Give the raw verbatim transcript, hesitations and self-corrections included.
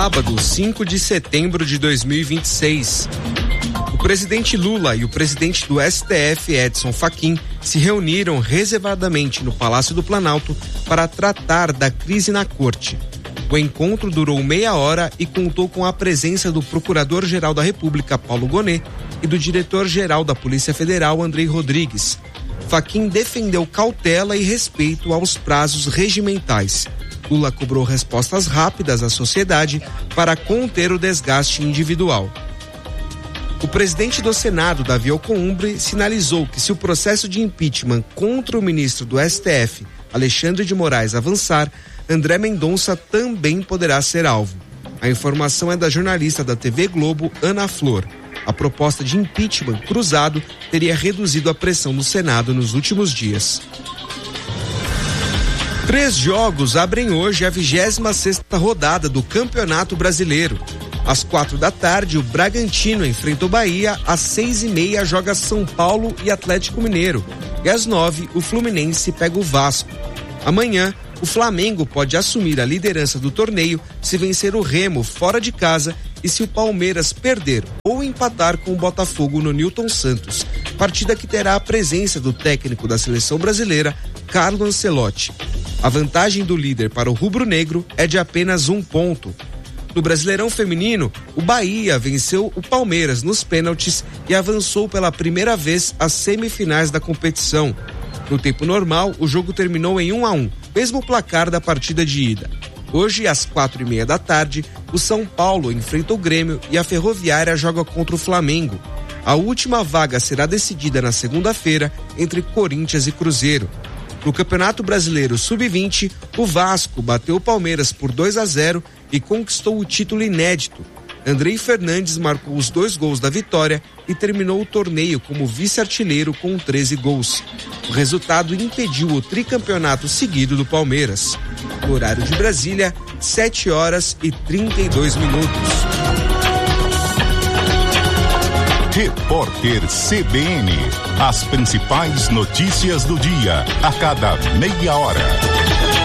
sábado, cinco de setembro de dois mil e vinte e seis. O presidente Lula e o presidente do S T F, Edson Fachin, se reuniram reservadamente no Palácio do Planalto para tratar da crise na corte. O encontro durou meia hora e contou com a presença do Procurador-Geral da República, Paulo Gonet, e do Diretor-Geral da Polícia Federal, Andrei Rodrigues. Fachin defendeu cautela e respeito aos prazos regimentais. Lula cobrou respostas rápidas à sociedade para conter o desgaste individual. O presidente do Senado, Davi Alcolumbre, sinalizou que se o processo de impeachment contra o ministro do S T F, Alexandre de Moraes, avançar, André Mendonça também poderá ser alvo. A informação é da jornalista da T V Globo, Ana Flor. A proposta de impeachment cruzado teria reduzido a pressão no Senado nos últimos dias. Três jogos abrem hoje a vigésima sexta rodada do Campeonato Brasileiro. Às quatro da tarde, o Bragantino enfrenta o Bahia, às seis e meia joga São Paulo e Atlético Mineiro. E às nove, o Fluminense pega o Vasco. Amanhã, o Flamengo pode assumir a liderança do torneio se vencer o Remo fora de casa e se o Palmeiras perder ou empatar com o Botafogo no Newton Santos. Partida que terá a presença do técnico da seleção brasileira, Carlo Ancelotti. A vantagem do líder para o rubro-negro é de apenas um ponto. No Brasileirão Feminino, o Bahia venceu o Palmeiras nos pênaltis e avançou pela primeira vez às semifinais da competição. No tempo normal, o jogo terminou em um a um, mesmo placar da partida de ida. Hoje, às quatro e meia da tarde, o São Paulo enfrenta o Grêmio e a Ferroviária joga contra o Flamengo. A última vaga será decidida na segunda-feira entre Corinthians e Cruzeiro. No Campeonato Brasileiro sub vinte, o Vasco bateu o Palmeiras por dois a zero e conquistou o título inédito. Andrei Fernandes marcou os dois gols da vitória e terminou o torneio como vice-artilheiro com treze gols. O resultado impediu o tricampeonato seguido do Palmeiras. No horário de Brasília, sete horas e trinta e dois minutos. Repórter C B N. As principais notícias do dia, a cada meia hora.